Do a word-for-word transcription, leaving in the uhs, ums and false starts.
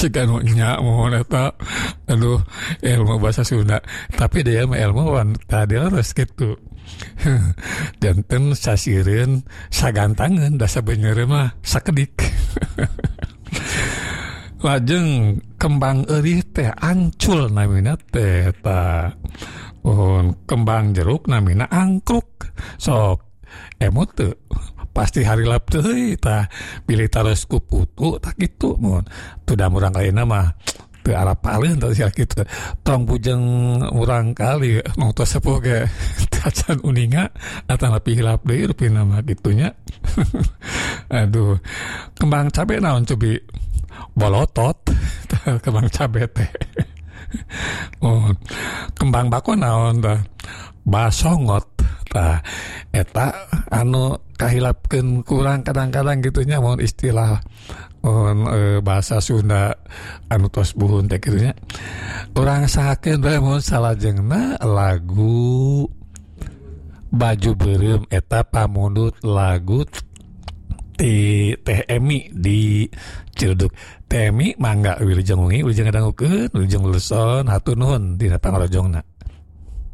Siganonya mohon eta aduh ilmu bahasa Sunda tapi dia mah ilmuwan tadi harus gitu janten sasireun sagantangan dasa bener mah sakedik lajeng kembang eurih teh ancul namina teh eta oh, kembang jeruk namina angkruk sok emot teu pasti hari lap teh tah pilih taros ku putu tak gitu mun teu da urang kalina mah teu arapaleun tah sia kitu tong bujeng urang kali mongtos sepuh ge tacan uninga atana hilap deui rupina mah kitunya aduh kembang cabe naon cobi bolotot kembang cabe teh oh kembang bako naon tah basongot tah eta anu kahilapkeun kurang kadang-kadang gitunya mohon istilah mohon e, bahasa Sunda anu tos buhun teh kitu nya urang sahakeun bae mohon salajengna lagu baju beureum eta pamundut lagu ti Teh Emi di Ciledug. Teh Emi mangga wilujeng wengi wilujeng ngadangukeun wilujeng luluson hatur nuhun dina pangrojongna.